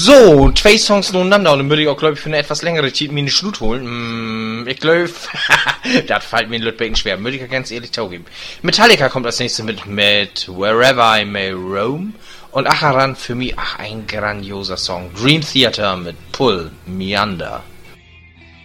So, zwei Songs nebeneinander und dann würde ich auch, glaube ich, für eine etwas längere Zeit mir eine Schlut holen. Ich glaube, das fällt mir in Lüttbecken schwer, würde ich ja ganz ehrlich zugeben. Metallica kommt als nächstes mit Wherever I May Roam und Acharan für mich, ein grandioser Song. Dream Theater mit Pull Me Under.